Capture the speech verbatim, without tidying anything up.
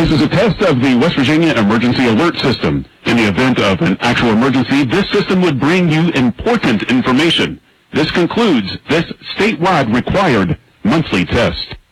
This is a test of the West Virginia Emergency Alert System. In the event of an actual emergency, this system would bring you important information. This concludes this statewide required monthly test.